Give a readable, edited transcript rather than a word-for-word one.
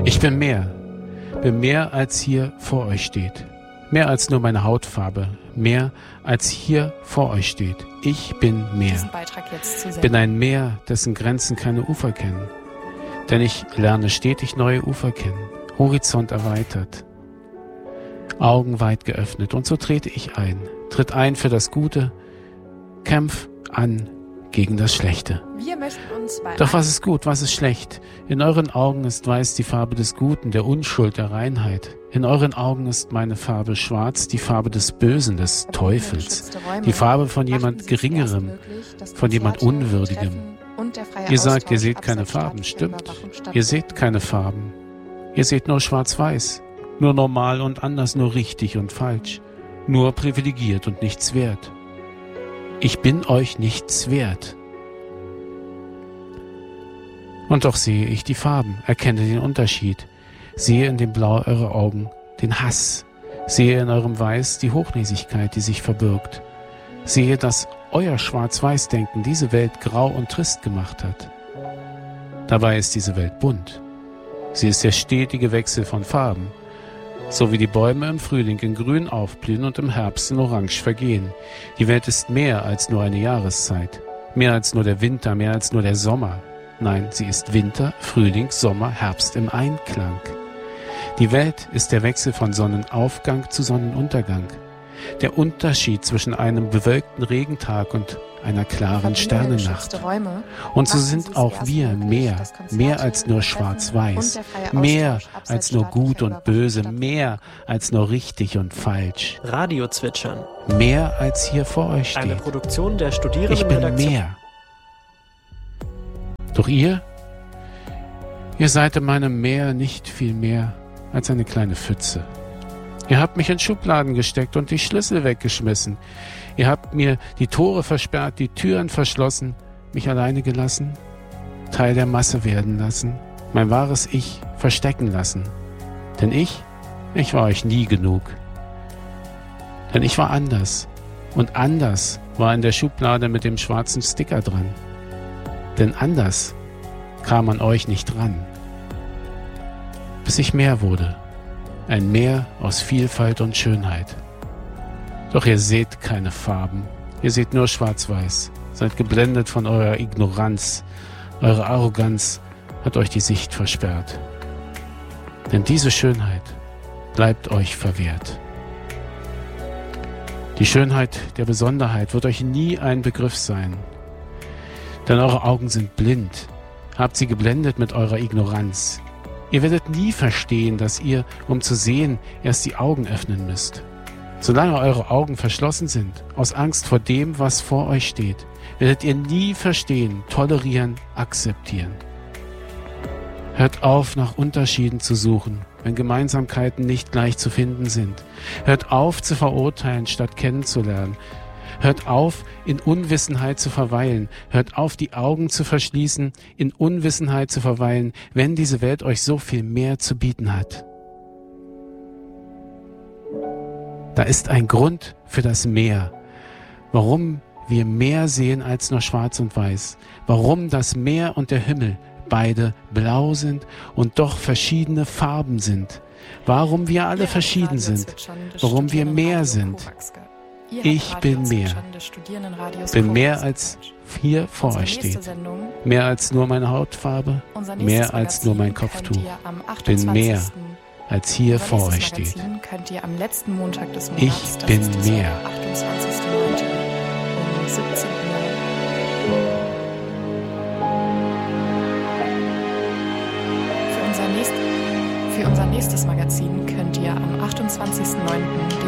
Ich bin mehr als hier vor euch steht. Mehr als nur meine Hautfarbe, mehr als hier vor euch steht. Ich bin mehr. Bin ein Meer, dessen Grenzen keine Ufer kennen. Denn ich lerne stetig neue Ufer kennen, Horizont erweitert, Augen weit geöffnet. Und so trete ich ein. Tritt ein für das Gute, kämpf an gegen das Schlechte. Wir möchten uns Doch was ist gut, was ist schlecht? In euren Augen ist weiß die Farbe des Guten, der Unschuld, der Reinheit. In euren Augen ist meine Farbe schwarz, die Farbe des Bösen, des Teufels. Die Farbe von jemand Geringerem, von jemand Unwürdigem. Ihr sagt, ihr seht keine Farben. Stimmt, ihr seht keine Farben. Ihr seht nur schwarz-weiß, nur normal und anders, nur richtig und falsch, nur privilegiert und nichts wert. Ich bin euch nichts wert. Und doch sehe ich die Farben, erkenne den Unterschied, sehe in dem Blau eurer Augen den Hass, sehe in eurem Weiß die Hochnäsigkeit, die sich verbirgt, sehe, dass euer Schwarz-Weiß-Denken diese Welt grau und trist gemacht hat. Dabei ist diese Welt bunt. Sie ist der stetige Wechsel von Farben, so wie die Bäume im Frühling in Grün aufblühen und im Herbst in Orange vergehen. Die Welt ist mehr als nur eine Jahreszeit, mehr als nur der Winter, mehr als nur der Sommer. Nein, sie ist Winter, Frühling, Sommer, Herbst im Einklang. Die Welt ist der Wechsel von Sonnenaufgang zu Sonnenuntergang. Der Unterschied zwischen einem bewölkten Regentag und einer klaren Sternennacht. Und so sind auch wir mehr als nur schwarz-weiß, mehr als nur gut und böse, mehr als nur richtig und falsch. Radio zwitschern. Mehr als hier vor euch steht. Eine Produktion der Studierenden. Ich bin mehr. Doch ihr seid in meinem Meer nicht viel mehr als eine kleine Pfütze. Ihr habt mich in Schubladen gesteckt und die Schlüssel weggeschmissen. Ihr habt mir die Tore versperrt, die Türen verschlossen, mich alleine gelassen, Teil der Masse werden lassen, mein wahres Ich verstecken lassen. Denn ich war euch nie genug. Denn ich war anders. Und anders war in der Schublade mit dem schwarzen Sticker dran. Denn anders kam an euch nicht ran. Bis ich mehr wurde. Ein Meer aus Vielfalt und Schönheit. Doch ihr seht keine Farben. Ihr seht nur schwarz-weiß. Seid geblendet von eurer Ignoranz. Eure Arroganz hat euch die Sicht versperrt. Denn diese Schönheit bleibt euch verwehrt. Die Schönheit der Besonderheit wird euch nie ein Begriff sein. Denn eure Augen sind blind. Habt sie geblendet mit eurer Ignoranz. Ihr werdet nie verstehen, dass ihr, um zu sehen, erst die Augen öffnen müsst. Solange eure Augen verschlossen sind, aus Angst vor dem, was vor euch steht, werdet ihr nie verstehen, tolerieren, akzeptieren. Hört auf, nach Unterschieden zu suchen, wenn Gemeinsamkeiten nicht gleich zu finden sind. Hört auf, zu verurteilen, statt kennenzulernen. Hört auf, in Unwissenheit zu verweilen. Hört auf, die Augen zu verschließen, in Unwissenheit zu verweilen, wenn diese Welt euch so viel mehr zu bieten hat. Da ist ein Grund für das Meer, warum wir mehr sehen als nur schwarz und weiß, warum das Meer und der Himmel beide blau sind und doch verschiedene Farben sind, warum wir alle verschieden sind, warum wir mehr sind. Ich bin mehr. Bin mehr als hier vor euch steht. Mehr als nur meine Hautfarbe, mehr als nur mein Kopftuch. Bin mehr als hier vor euch steht. Ich bin mehr. Für unser nächstes Magazin könnt ihr am 28.09.